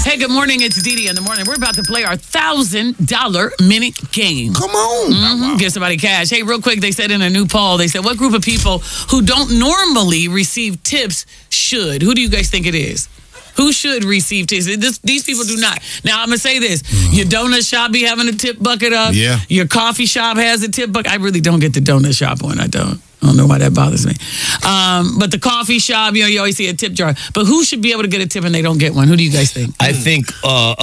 Hey, good morning. It's Dee Dee in the morning. We're about to play our $1,000 minute game. Come on. Wow. Give somebody cash. Hey, real quick, they said in a new poll, they said, what group of people who don't normally receive tips should? Who do you guys think it is? Who should receive tips? These people do not. Now, I'm going to say this. Your donut shop be having a tip bucket up. Yeah. Your coffee shop has a tip bucket. I really don't get the donut shop one. I don't know why that bothers me. But the coffee shop, you always see a tip jar. But who should be able to get a tip and they don't get one? Who do you guys think? I think,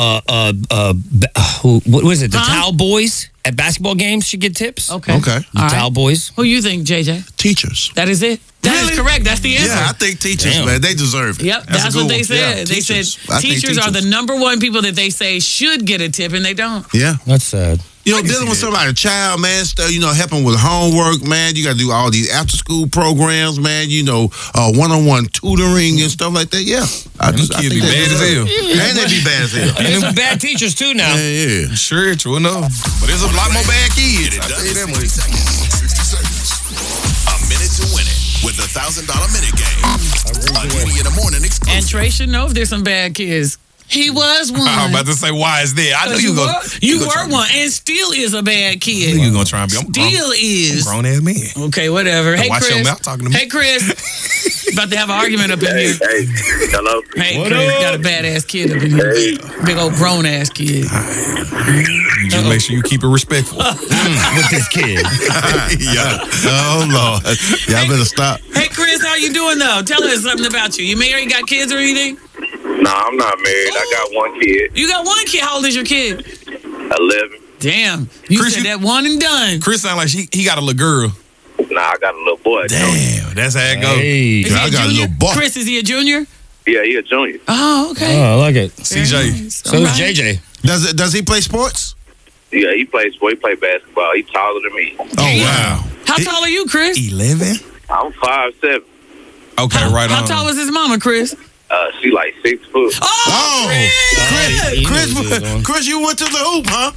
what was it? The Towel Boys at basketball games should get tips. Okay. The Towel Boys. Who you think, JJ? Teachers. That is it? That is correct. That's the answer. Yeah, I think teachers, man, they deserve it. Yep, that's what they said. Yeah, they said teachers are the number one people that they say should get a tip, and they don't. Yeah. That's sad. Dealing with somebody, a child, man, helping with homework, man. You got to do all these after-school programs, man. One-on-one tutoring and stuff like that. Yeah. I kids be bad as hell. And they be bad as hell. And there's bad teachers, too, now. Yeah. Sure, true enough. But there's a lot more bad kids. It does 60 seconds. A minute to win it with the $1,000 minute game. A Dee Dee in the morning exclusive. And Trey should know if there's some bad kids. He was one. I'm about to say, why is there? I know you were one, and still is a bad kid. You gonna try and be? Still is. I'm grown ass man. Okay, whatever. Hey, watch Chris. your mouth talking to me. Hey, Chris. About to have an argument up in here. Hey, hello. Hey, Chris got a badass kid up in here. Big old grown ass kid. You just make sure you keep it respectful with this kid. Yeah. Oh Lord. Y'all better stop. Hey, Chris, how you doing though? Tell us something about you. You married? Got kids or anything? No, I'm not married. I got one kid. You got one kid. How old is your kid? 11. Damn. You Chris, said that one and done. Chris sound like he got a little girl. Nah, I got a little boy. Damn, that's how it goes. Hey. Is he I got a little boy. Chris, is he a junior? Yeah, he a junior. Oh, okay. Oh, I like it. CJ. Nice. So is JJ. Does he play sports? Yeah, he plays basketball. He taller than me. Oh, wow. How tall are you, Chris? 11. I'm 5'7". Okay, right on. How tall was his mama, Chris? She like 6 foot. Oh, Chris, you went to the hoop, huh?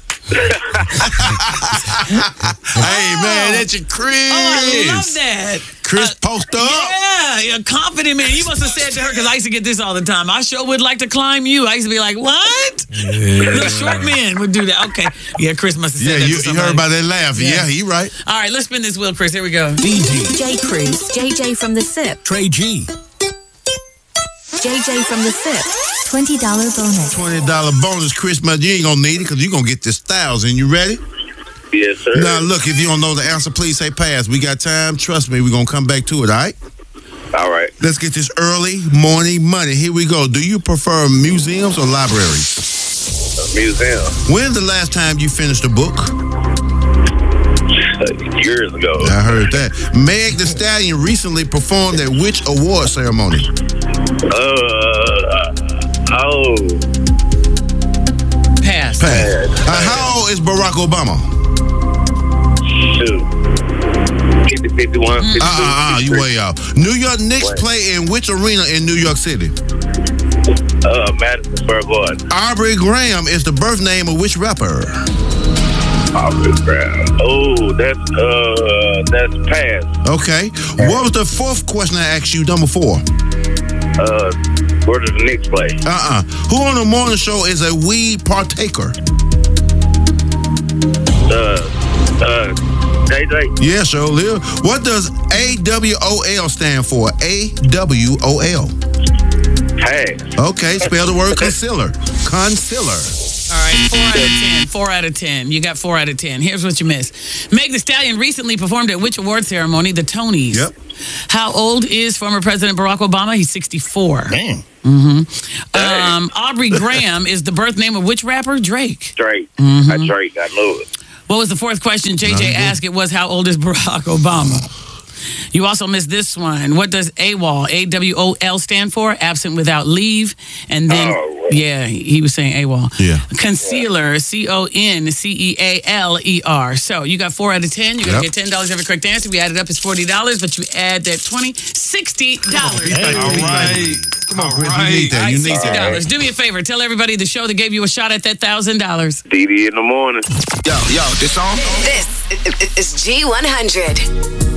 Hey, man, that's your Chris. Oh, I love that. Chris, post up. Yeah, you're a confident man. You must have said to her, because I used to get this all the time, I sure would like to climb you. I used to be like, what? Little short men would do that. Okay. Yeah, Chris must have said that to you somebody. heard about that laugh. Yeah. Yeah, he right. All right, let's spin this wheel, Chris. Here we go. J. Cruz, JJ from the SIP. Trey G. JJ from the SIP. $20 bonus. $20 bonus, Chris, but you ain't gonna need it because you're gonna get this 1,000. You ready? Yes, sir. Now, look, if you don't know the answer, please say pass. We got time. Trust me, we're gonna come back to it, all right? All right. Let's get this early morning money. Here we go. Do you prefer museums or libraries? A museum. When's the last time you finished a book? Years ago. I heard that. Meg Thee Stallion recently performed at which award ceremony? Pass. How old is Barack Obama? Shoot. 50, 51, 52. You way off. New York Knicks play in which arena in New York City? Madison Square Garden. Aubrey Graham is the birth name of which rapper? Aubrey Graham. Oh, that's pass. Okay. What was the fourth question I asked you, number 4? Where does the Knicks play? Who on the morning show is a weed partaker? JJ. Yeah, sure, Lil. What does AWOL stand for? AWOL. Pass. Okay, spell the word concealer. Concealer. All right, 4 out of 10. 4 out of 10. You got 4 out of 10. Here's what you missed. Meg Thee Stallion recently performed at which award ceremony? The Tonys. Yep. How old is former President Barack Obama? He's 64. Damn. Aubrey Graham is the birth name of which rapper? Drake. Drake. Drake. I know it. What was the fourth question JJ asked? It was, how old is Barack Obama? You also missed this one. What does AWOL, AWOL stand for? Absent without leave. And then, yeah, he was saying AWOL. Yeah. Concealer, CONCEALER. So you got 4 out of 10. You're going to get $10 every correct answer. We added up, it's $40, but you add that $20, $60. All right. Come on, Chris. You need that. You need that. $60. Do me a favor. Tell everybody the show that gave you a shot at that $1,000. Dee Dee in the morning. Yo, this song? This is G100.